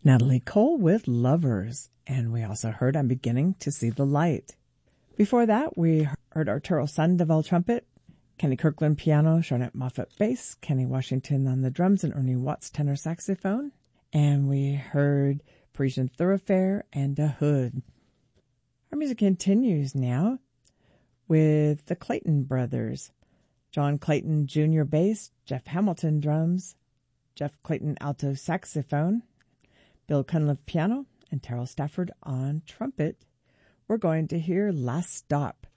Natalie Cole with Lovers, and we also heard I'm Beginning to See the Light. Before that, we heard Arturo Sandoval trumpet, Kenny Kirkland piano, Charlotte Moffat bass, Kenny Washington on the drums, and Ernie Watts tenor saxophone. And we heard Parisian Thoroughfare and A Hood. Our music continues now with the Clayton Brothers. John Clayton Jr. bass, Jeff Hamilton drums, Jeff Clayton alto saxophone, Bill Cunliffe piano, and Terrell Stafford on trumpet. We're going to hear Last Stop.